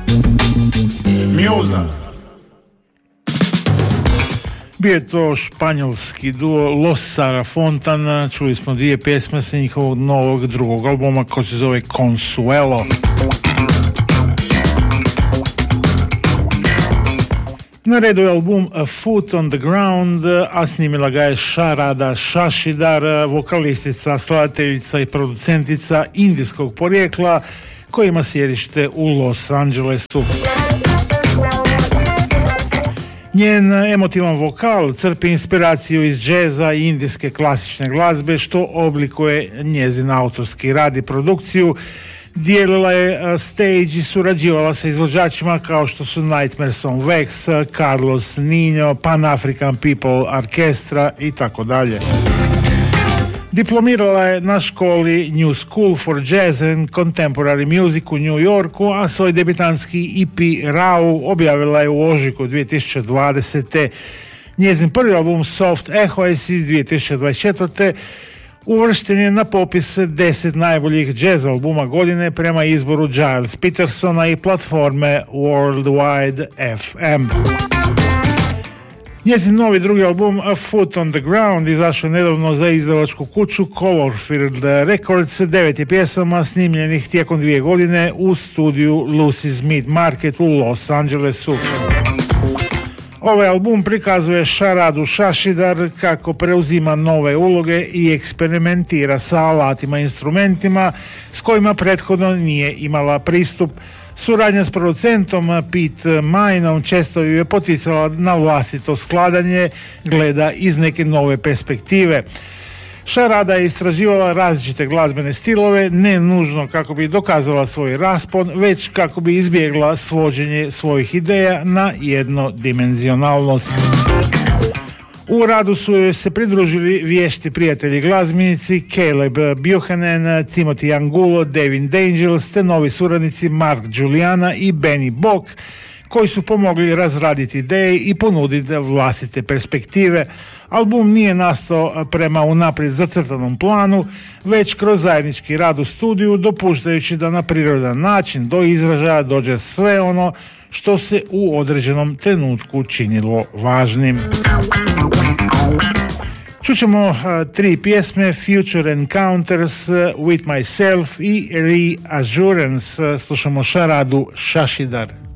Mjuza. Bio je to španjolski duo Los Sara Fontana, čuli smo dvije pjesme sa njihovog novog drugog albuma koji se zove Consuelo. Na redu je album A Foot on the Ground, a snimila ga je Sharada Shashidar, vokalistica, skladateljica i producentica indijskog porijekla koja ima sjedište u Los Angelesu. Njen emotivan vokal crpi inspiraciju iz džeza i indijske klasične glazbe, što oblikuje njezin autorski rad i produkciju. Dijelila je stage i surađivala sa izvođačima kao što su Nightmares on Wax, Carlos Nino, Pan African People Orchestra i tako dalje. Diplomirala je na školi New School for Jazz and Contemporary Music u New Yorku, a svoj debitantski EP Rau objavila je u ožujku 2020. Njezin prvi album Soft Echo iz 2024. uvršten je na popis 10 najboljih jazz albuma godine prema izboru Giles Petersona i platforme Worldwide FM. Njezin novi drugi album A Foot on the Ground izašao nedavno za izdavačku kuću Colorfield Records, 9 je pjesama snimljenih tijekom 2 godine u studiju Lucy's Meat Market u Los Angelesu. Ovaj album prikazuje Sharadu Shashidar kako preuzima nove uloge i eksperimentira sa alatima i instrumentima s kojima prethodno nije imala pristup. Suradnja s producentom Pete Mineom često ju je poticala na vlastito skladanje, gleda iz neke nove perspektive. Sharada je istraživala različite glazbene stilove, ne nužno kako bi dokazala svoj raspon, već kako bi izbjegla svođenje svojih ideja na jednodimenzionalnost. U radu su joj se pridružili vješti prijatelji glazbenici Caleb Buchanan, Timothy Angulo, Devin Dangels te novi suradnici Mark Juliana i Benny Bock, koji su pomogli razraditi ideje i ponuditi vlastite perspektive. Album nije nastao prema unaprijed zacrtanom planu, već kroz zajednički rad u studiju, dopuštajući da na prirodan način do izražaja dođe sve ono što se u određenom trenutku činilo važnim. Čućemo 3 pjesme, Future Encounters, With Myself i Reassurance. Slušamo Sharadu Shashidar.